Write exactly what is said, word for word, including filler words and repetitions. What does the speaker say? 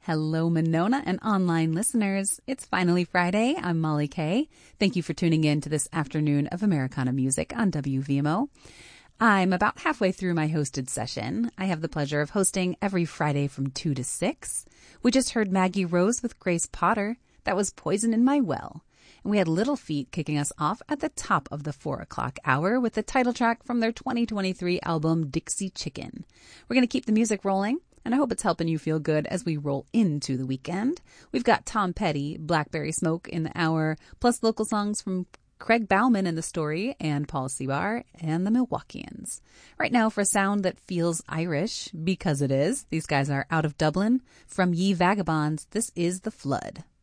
Hello, Monona and online listeners. It's finally Friday. I'm Molly Kay. Thank you for tuning in to this afternoon of Americana music on W V M O. I'm about halfway through my hosted session. I have the pleasure of hosting every Friday from two to six. We just heard Maggie Rose with Grace Potter. That was Poison in My Well. And we had Little Feat kicking us off at the top of the four o'clock hour with the title track from their twenty twenty-three album, Dixie Chicken. We're going to keep the music rolling, and I hope it's helping you feel good as we roll into the weekend. We've got Tom Petty, Blackberry Smoke in the hour, plus local songs from Craig Bauman in The Story and Paul Seabar and the Milwaukeeans. Right now, for a sound that feels Irish, because it is, these guys are out of Dublin. From Ye Vagabonds, this is The Flood.